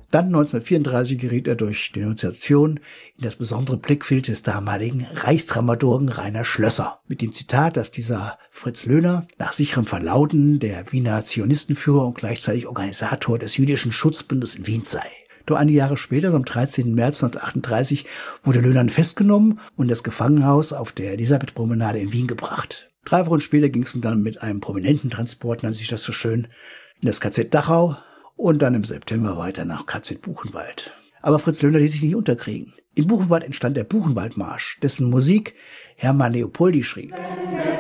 Dann 1934 geriet er durch Denunziation in das besondere Blickfeld des damaligen Reichsdramaturgen Rainer Schlösser. Mit dem Zitat, dass dieser Fritz Löhner nach sicherem Verlauten der Wiener Zionistenführer und gleichzeitig Organisator des jüdischen Schutzbundes in Wien sei. Doch einige Jahre später, am 13. März 1938, wurde Löhner festgenommen und in das Gefangenhaus auf der Elisabethpromenade in Wien gebracht. 3 Wochen später ging es dann mit einem prominenten Transport, nannte sich das so schön, in das KZ Dachau und dann im September weiter nach KZ Buchenwald. Aber Fritz Löhner ließ sich nicht unterkriegen. In Buchenwald entstand der Buchenwaldmarsch, dessen Musik Hermann Leopoldi schrieb.